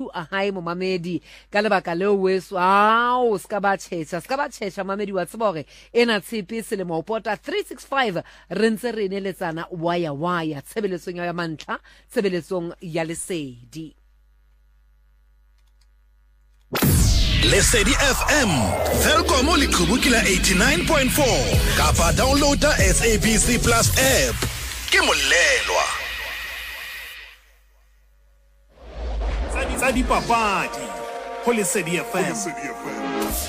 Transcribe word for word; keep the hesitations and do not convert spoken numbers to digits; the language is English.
a hae mo mamedi ka lebaka leo weso ao ska ba tshetsha ska ba tshetsha mamedi wa tseba hore ena tshepe se le mo pota three sixty-five re ntse re neletsana waya waya tshebeletsong ya mantlha tshebeletsong ya lesedi Lesedi F M Telkom liqhubukela eighty-nine point four kapa downloada S A B C Plus app ke molelwa Tsadi papadi ho Lesedi F M